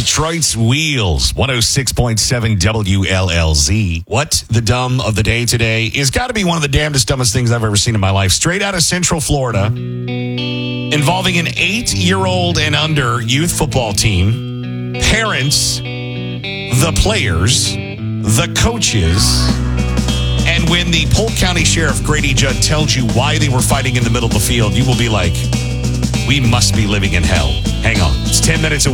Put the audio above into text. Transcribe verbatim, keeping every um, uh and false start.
Detroit's Wheels, one oh six point seven W L L Z. What the dumb of the day today is got to be one of the damnedest, dumbest things I've ever seen in my life. Straight out of Central Florida, involving an eight-year-old and under youth football team, parents, the players, the coaches, and when the Polk County Sheriff Grady Judd tells you why they were fighting in the middle of the field, you will be like, we must be living in hell. Hang on. It's ten minutes away.